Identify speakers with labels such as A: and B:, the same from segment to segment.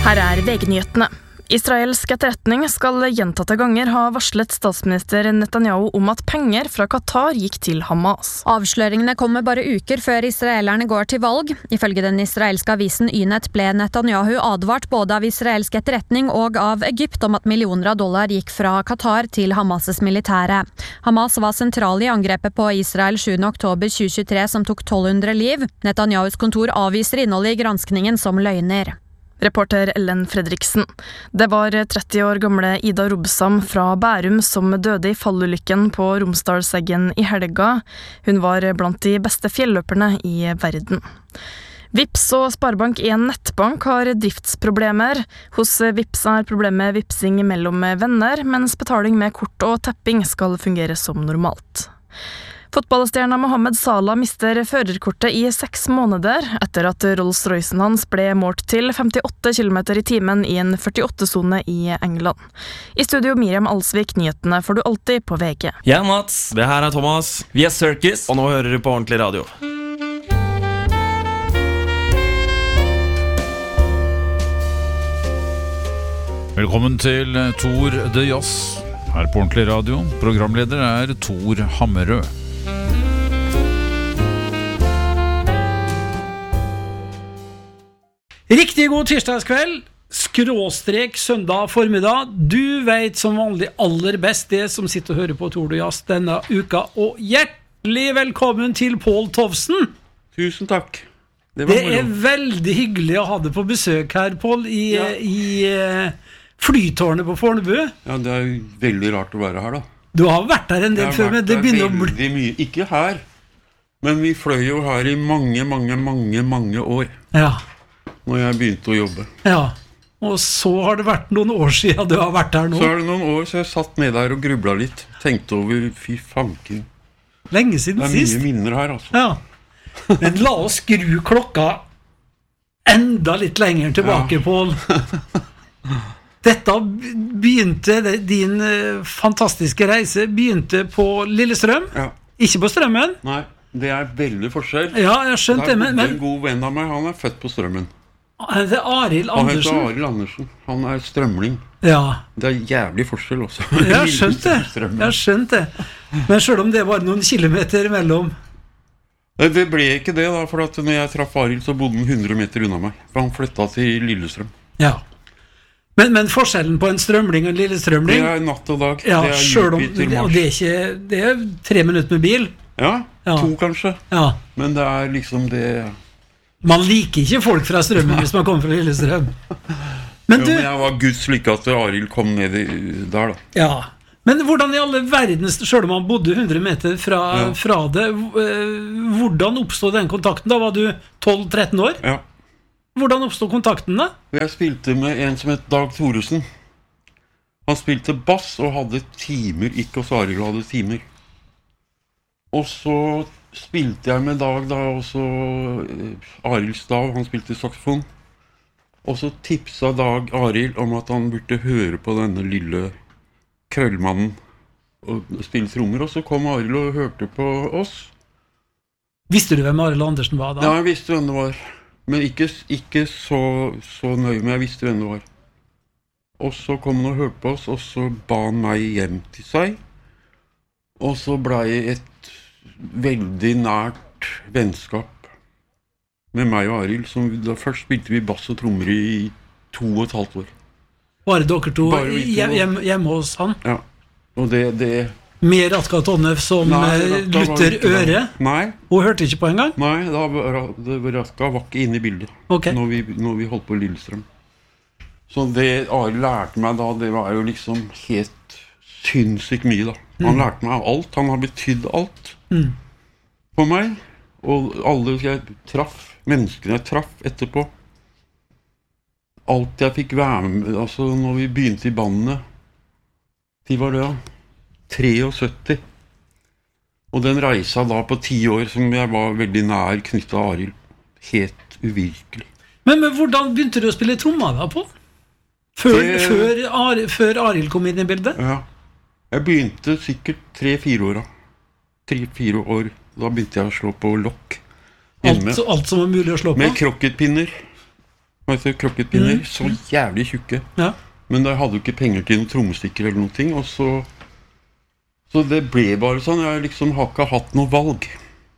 A: Her VG-nyhetene. Israelsk etterretning skal gjentatte ganger ha varslet statsminister Netanyahu om at penger fra Qatar gikk til Hamas.
B: Avsløringene kommer bare uker før israelerne går til valg. Ifølge den israelske avisen Ynet ble Netanyahu advart både av israelsk etterretning og av Egypt om at millioner av dollar gikk fra Qatar til Hamas' militære. Hamas var sentral i angrepet på Israel 7. oktober 2023 som tok 1200 liv. Netanyahus kontor avviser innholdet i granskningen som løgner.
A: Reporter Ellen Fredriksen. Det var 30 år gamle Ida Robsam fra Bærum som døde i fallulykken på Romsdalseggen i helga. Hun var blant de beste fjelløperne i verden. Vipps og Sparebank1 nettbank har driftsproblemer. Hos Vipps problemet vipsing mellom venner, mens betaling med kort og tapping skal fungere som normalt. Fotballstjerna Mohamed Salah mister førerkortet i 6 måneder etter at Rolls-Roycen hans ble målt til 58 km i timen i en 48-sone i England. I studio Miriam Alsvik, nyhetene får du alltid på VG.
C: Jeg Mats, det her Thomas, vi Circus, og nå hører du på ordentlig radio.
D: Velkommen til Tor de Jazz, her på ordentlig radio. Programleder Tor Hammerød.
E: Riktig god tirsdagskveld, skråstrek søndag formiddag. Du vet som vanlig aller best det som sitter og hører på Tor de Jazz denne uka. Og hjertelig velkommen til Pål Tovsen.
F: Tusen takk. Det
E: veldig hyggelig å ha deg på besøk her, Pål, i flytårnet på Fornebu. Ja,
F: det veldig rart å være her da.
E: Du har vært her en del før, men det begynner å bli...
F: Mye. Ikke her, men vi fløy jo her i mange år.
E: Ja.
F: Når jeg begynte å jobbe.
E: Ja, og så har det vært noen år siden du har vært her nå.
F: Så har det noen år, så jeg satt med der og grublet litt. Tenkte over, fy fanken.
E: Lenge siden sist.
F: Det mye minner her, altså.
E: Ja, men la oss skru klokka enda litt lenger tilbake, Pål. Dette begynte, din fantastiske reise begynte på Lillestrøm. Ja. Ikke på Strømmen.
F: Nei, det veldig forskjell.
E: Ja, jeg skjønte det, men...
F: En god venn av meg, han født på Strømmen.
E: Han heter Arild Andersen.
F: Han heter Arild Andersen. Han strømling.
E: Ja.
F: Det jævlig forskjell også.
E: Jeg skjønte det. Men selv om det var noen kilometer mellom...
F: Det ble ikke det da, for at når jeg traff Arild så bodde han 100 meter unna meg. For han flyttet til Lillestrøm.
E: Ja. Men forskjellen på en strømling og en lillestrømling...
F: Det natt og dag.
E: Ja, selv om det 3 minutter med bil.
F: Ja, 2 kanskje.
E: Ja.
F: Men det liksom det...
E: Man liker ikke folk fra Strømmen hvis man kommer fra Lillestrøm.
F: Men jeg var Guds lykke at Arild kom ned der da.
E: Ja, men hvordan i alle verdens, selv om man bodde 100 meter fra det, hvordan oppstod den kontakten? Da var du 12-13 år?
F: Ja.
E: Hvordan oppstod kontakten da?
F: Jeg spilte med en som het Dag Thoresen. Han spilte bass og hadde timer, ikke hos Arild hadde timer. Og så spilte jeg med Dag da, og så Arild Stav, han spilte saxofon. Og så tipsa Dag Arild om at han burde høre på denne lille krøllmannen og spille trommer, og så kom Arild og hørte på oss.
E: Visste du hvem Arild Andersen var da?
F: Ja, jeg visste hvem det var. Men ikke så nøye, men jeg visste hvem det var. Og så kom han og hørte på oss, og så ba han meg hjem til seg. Og så ble jeg et veldig nært vennskap med meg og Arild. Da først spilte vi bass og trommer i 2,5 år.
E: Bare dere to hjemme hos han?
F: Ja, og det...
E: Med Ratka Tonnef som Luther Øre?
F: Nei.
E: Hun hørte ikke på en gang?
F: Nei, Ratka var ikke inne i bildet når vi holdt på Lillestrøm. Så det Arild lærte meg da, det var jo liksom helt sinnssykt mye da. Han lærte meg alt, han har betydd alt på meg, og alle menneskene jeg traff etterpå, alt jeg fikk være med, altså når vi begynte i bandene, de var det da, 73, og den reisa da på 10 år som jeg var veldig nær knyttet av Arild, helt uvirkelig.
E: Men hvordan begynte du å spille tromma da på? Før Arild kom inn i bildet?
F: Ja. Jeg begynte sikkert 3-4 år. 3-4 år, da begynte jeg å slå på lokk hjemme.
E: Alt som var mulig å slå på?
F: Med krokketpinner. Altså krokketpinner, så jævlig tjukke.
E: Ja.
F: Men jeg hadde jo ikke penger til noen trommestikker eller noen ting, og så det ble bare sånn, jeg liksom har ikke hatt noe valg.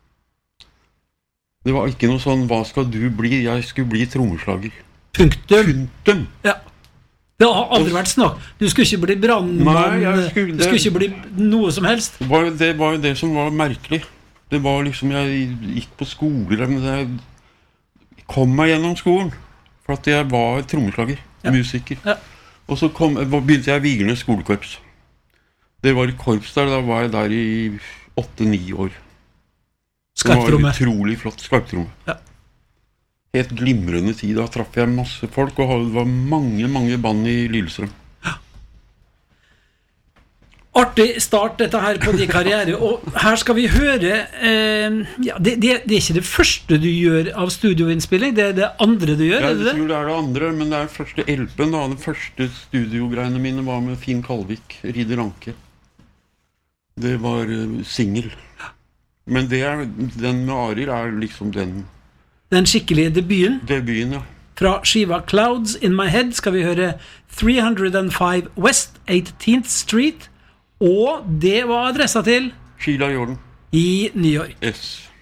F: Det var ikke noe sånn, hva skal du bli? Jeg skulle bli trommeslager. Punktum.
E: Ja. Det har aldri vært snakk. Du skulle ikke bli brandmann, du skulle ikke bli noe som helst.
F: Det var jo det som var merkelig. Det var liksom, jeg gikk på skoler, men jeg kom meg gjennom skolen, for at jeg var trommeslager, musiker. Ja. Og så begynte jeg i Vigernes skolekorps. Det var i korps der, da var jeg der i 8-9 år.
E: Skarptromme.
F: Det var utrolig flott skarptromme. Ja. Helt glimrende tid, da traff jeg masse folk, og det var mange band i Lillestrøm.
E: Artig start dette her på din karriere, og her skal vi høre, det er ikke det første du gjør av studioinnspilling, det er det andre du gjør,
F: ja,
E: er det det?
F: Jeg tror det er det andre, men det er første LP-en da, den første studiogreiene mine var med Finn Kalvik, Ridder Anke. Det var single. Men den med Arild er liksom den skikkelige debuten. Debuten, ja.
E: Fra skiva Clouds in My Head skal vi høre 305 West 18th Street, og det var adressa til
F: Sheila Jordan
E: i New York.
F: Yes.